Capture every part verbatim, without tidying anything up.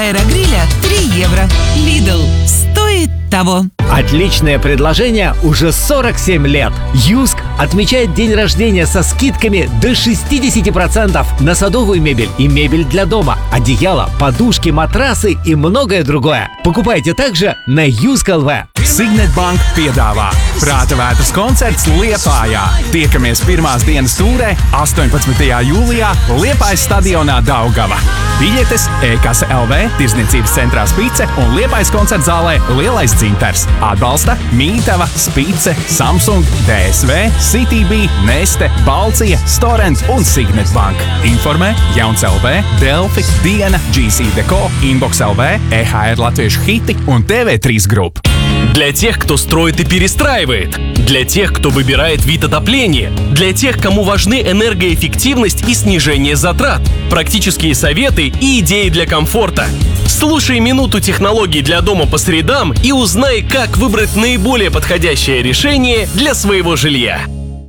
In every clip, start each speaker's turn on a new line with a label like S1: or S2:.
S1: аэрогриля три евро. Lidl. Стоит того.
S2: Отличное предложение уже сорок семь лет. Юск отмечает день рождения со скидками до шестьдесят процентов на садовую мебель и мебель для дома, одеяла, подушки, матрасы и многое другое. Покупайте также на Юск точка эл ви.
S3: Signet Bank piedāvā Prāta vētras koncerts Liepājā. Tiekamies pirmās dienas tūrē astoņpadsmitajā jūlijā Liepājas stadionā Daugava. Biļetes e-kasa точка эл vi, Tirdzniecības centrā Spice un Liepājas koncerta zālē Lielais Dzintars. Atbalsta Mītava, Spice, Samsung, dé es vé, Citybee, Neste, Balcija, Storent un Signet Bank. Informē Jauns точка эл ви, Delfi, Diena, джи си Deco, Inbox точка эл ви, и эйч ар Latviešu hiti un тэ вэ три Group.
S4: Для тех, кто строит и перестраивает. Для тех, кто выбирает вид отопления. Для тех, кому важны энергоэффективность и снижение затрат. Практические советы и идеи для комфорта. Слушай «Минуту технологий для дома» по средам и узнай, как выбрать наиболее подходящее решение для своего жилья.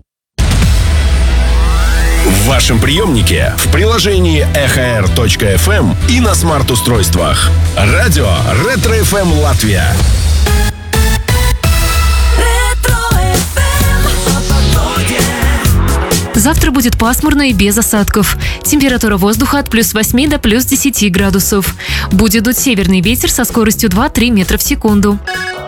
S5: В вашем приемнике, в приложении и эйч ар точка эф эм и на смарт-устройствах. Радио Ретро эф эм Латвия.
S6: Завтра будет пасмурно и без осадков. Температура воздуха от плюс восьми до плюс десяти градусов. Будет дуть северный ветер со скоростью два-три метра в секунду.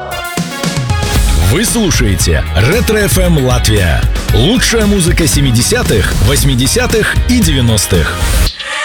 S5: Вы слушаете Ретро эф эм Латвия. Лучшая музыка семидесятых, восьмидесятых и девяностых.